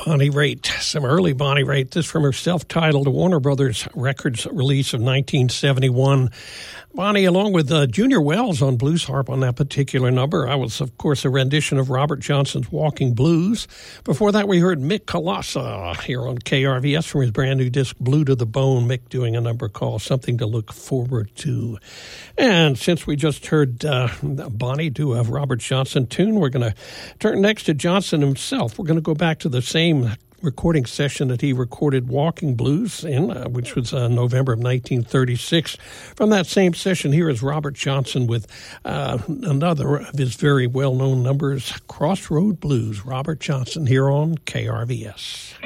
Bonnie Raitt, some early Bonnie Raitt. This from her self-titled Warner Brothers Records release of 1971. Bonnie, along with Junior Wells on blues harp on that particular number. I was, of course, a rendition of Robert Johnson's Walking Blues. Before that, we heard Mick Kolassa here on KRVS from his brand new disc, Blue to the Bone. Mick doing a number called Something to Look Forward to. And since we just heard Bonnie do a Robert Johnson tune, we're going to turn next to Johnson himself. We're going to go back to the same recording session that he recorded Walking Blues in, which was November of 1936. From that same session, here is Robert Johnson with another of his very well-known numbers, Crossroad Blues. Robert Johnson here on KRVS.